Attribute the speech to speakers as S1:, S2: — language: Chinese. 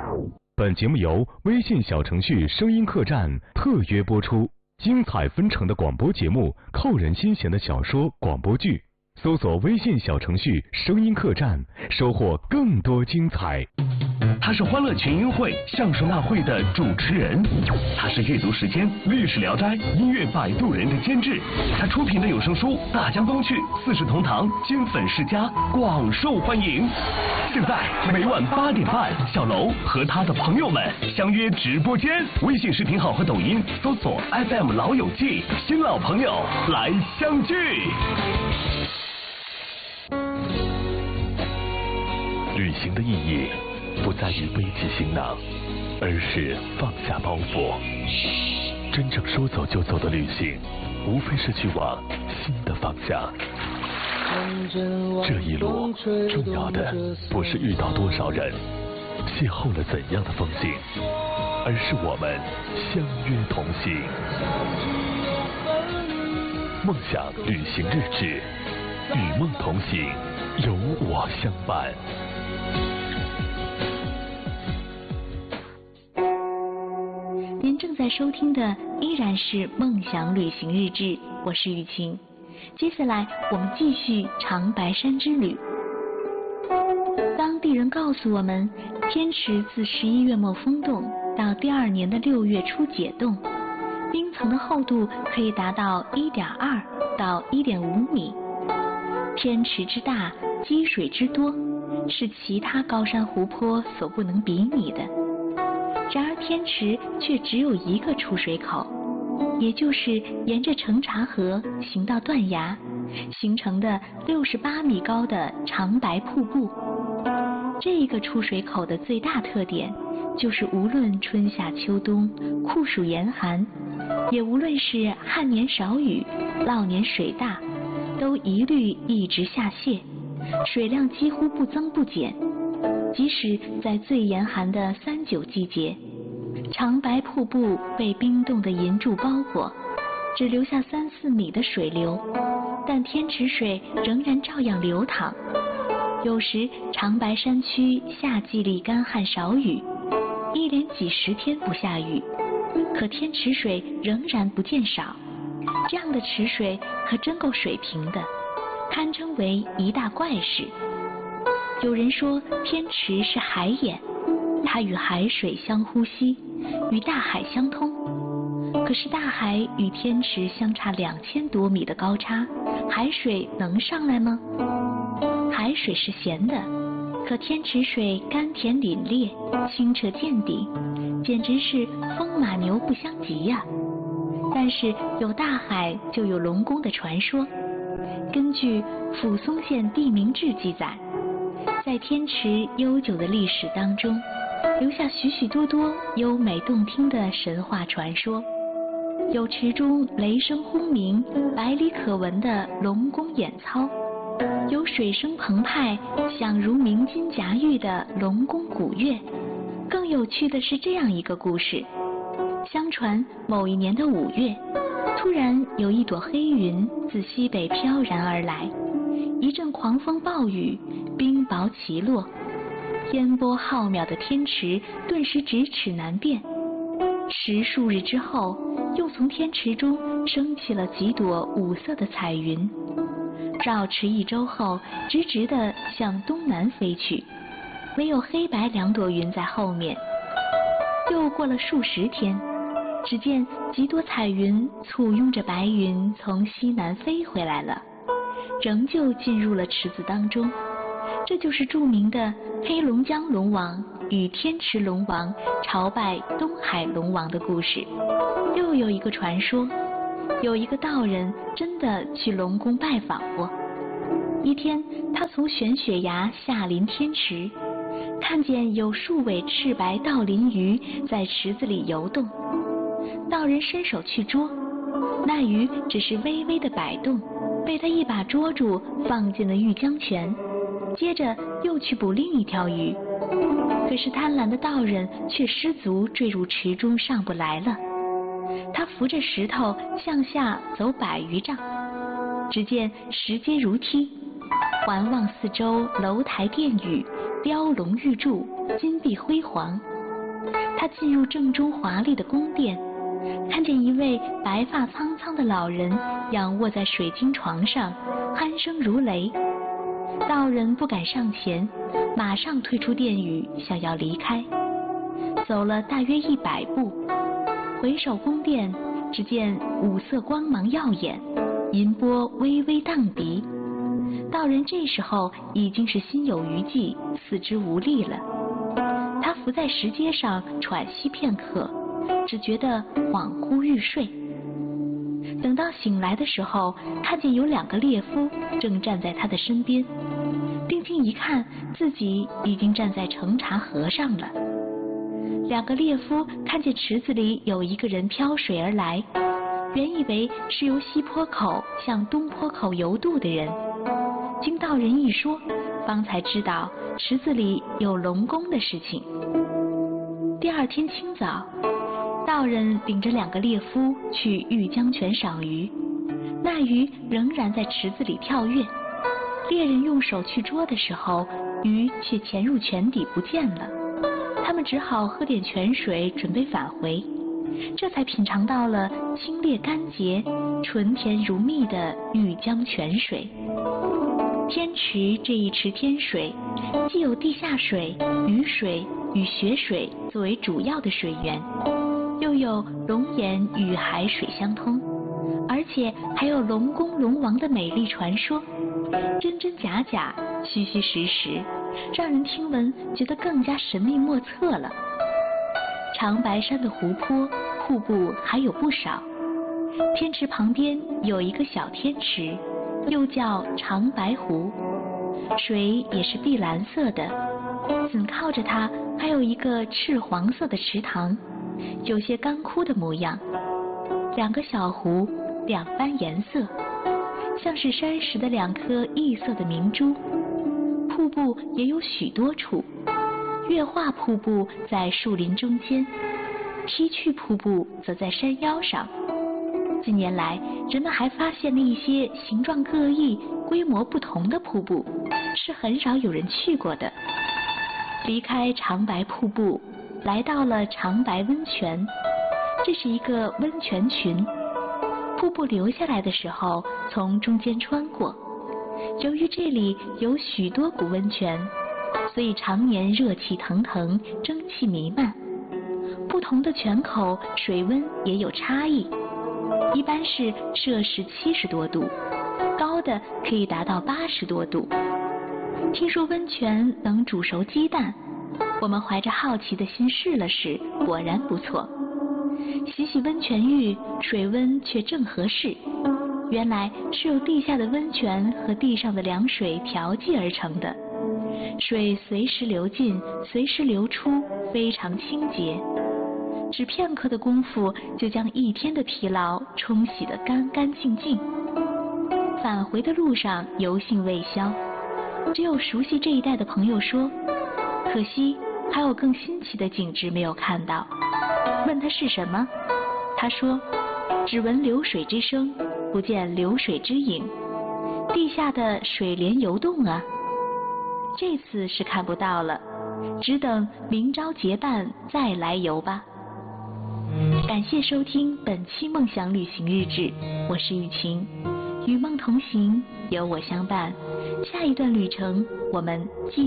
S1: 本节目由微信小程序声音客栈特约播出，精彩纷呈的广播节目，扣人心弦的小说广播剧，搜索微信小程序声音客栈，收获更多精彩。
S2: 他是欢乐群英会相声大会的主持人，他是阅读时间历史聊斋音乐摆渡人的监制，他出品的有声书《大江东去》四世同堂金粉世家广受欢迎。现在每晚8点半，小楼和他的朋友们相约直播间，微信视频号和抖音搜索 FM 老友记，新老朋友来相聚。旅行的意义不在于背起行囊，而是放下包袱。真正说走就走的旅行，无非是去往新的方向。这一路重要的不是遇到多少人，邂逅了怎样的风景，而是我们相约同行。梦想旅行日志，与梦同行，有我相伴。
S3: 您正在收听的依然是梦想旅行日志，我是雨晴。接下来我们继续长白山之旅。当地人告诉我们，天池自11月末封冻到第2年的6月初解冻，冰层的厚度可以达到1.2到1.5米。天池之大，积水之多，是其他高山湖泊所不能比拟的。然而天池却只有一个出水口，也就是沿着成茶河行到断崖形成的68米高的长白瀑布。这个出水口的最大特点就是无论春夏秋冬酷暑严寒，也无论是旱年少雨涝年水大，都一律一直下泻，水量几乎不增不减。即使在最严寒的39季节，长白瀑布被冰冻的银柱包裹，只留下3-4米的水流，但天池水仍然照样流淌。有时长白山区夏季里干旱少雨，一连几10天不下雨，可天池水仍然不见少。这样的池水可真够水平的，堪称为一大怪事。有人说天池是海眼，它与海水相呼吸，与大海相通。可是大海与天池相差2000多米的高差，海水能上来吗？海水是咸的，可天池水甘甜凛冽，清澈见底，简直是风马牛不相及呀。但是有大海就有龙宫的传说。根据抚松县地名志记载，在天池悠久的历史当中，留下许许多多优美动听的神话传说。有池中雷声轰鸣，百里可闻的龙宫演操，有水声澎湃，响如鸣金夹玉的龙宫鼓乐。更有趣的是这样一个故事：相传某一年的5月，突然有一朵黑云自西北飘然而来，一阵狂风暴雨，冰雹齐落，烟波浩渺的天池顿时咫尺难辨。10数日之后，又从天池中升起了几朵5色的彩云，绕池1周后，直直地向东南飞去，唯有黑白2朵云在后面。又过了数十天，只见几朵彩云簇拥着白云从西南飞回来了，仍旧进入了池子当中。这就是著名的黑龙江龙王与天池龙王朝拜东海龙王的故事。又有一个传说，有一个道人真的去龙宫拜访过。一天，他从玄雪崖下临天池，看见有数尾赤白道鳞鱼在池子里游动。道人伸手去捉，那鱼只是微微的摆动，被他一把捉住，放进了玉江泉。接着又去捕另一条鱼，可是贪婪的道人却失足坠入池中，上不来了。他扶着石头向下走100余丈，只见石阶如梯，环望四周楼台殿宇，雕龙玉柱，金碧辉煌， 他进入正中华丽的宫殿，看见一位白发苍苍的老人仰卧在水晶床上，鼾声如雷。道人不敢上前，马上退出殿宇，想要离开。走了大约100步，回首宫殿，只见五色光芒耀眼，银波微微荡鼻。道人这时候已经是心有余悸，四肢无力了。他伏在石阶上喘息片刻，只觉得恍惚欲睡。等到醒来的时候，看见有2个猎夫正站在他的身边，定睛一看，自己已经站在澄茶河上了。2个猎夫看见池子里有一个人飘水而来，原以为是由西坡口向东坡口游渡的人，经道人一说，方才知道池子里有龙宫的事情。第2天清早，道人领着2个猎夫去玉江泉赏鱼，那鱼仍然在池子里跳跃。猎人用手去捉的时候，鱼却潜入泉底不见了。他们只好喝点泉水，准备返回，这才品尝到了清冽甘洁、纯甜如蜜的玉江泉水。天池这一池天水，既有地下水、雨水与雪水作为主要的水源，又有龙岩与海水相通，而且还有龙宫龙王的美丽传说，真真假假，虚虚实实，让人听闻觉得更加神秘莫测了。长白山的湖泊、瀑布还有不少，天池旁边有一个小天池，又叫长白湖，水也是碧蓝色的，紧靠着它还有一个赤黄色的池塘，有些干枯的模样。2个小湖2般颜色，像是山石的2颗异色的明珠。瀑布也有许多处，月化瀑布在树林中间，梯去瀑布则在山腰上。近年来，人们还发现了一些形状各异、规模不同的瀑布，是很少有人去过的。离开长白瀑布，来到了长白温泉，这是一个温泉群。瀑布流下来的时候，从中间穿过。由于这里有许多股温泉，所以常年热气腾腾，蒸汽弥漫。不同的泉口水温也有差异，一般是摄氏70多度，高的可以达到80多度。听说温泉能煮熟鸡蛋，我们怀着好奇的心试了试，果然不错。洗洗温泉浴，水温却正合适，原来是由地下的温泉和地上的凉水调剂而成的，水随时流进，随时流出，非常清洁。只片刻的功夫，就将1天的疲劳冲洗得干干净净。返回的路上油兴未消，只有熟悉这一带的朋友说，可惜还有更新奇的景致没有看到。问他是什么，他说，只闻流水之声，不见流水之影，地下的水帘游动啊。这次是看不到了，只等明朝结伴再来游吧。感谢收听本期梦想旅行日志，我是雨晴，与梦同行，有我相伴。下一段旅程我们继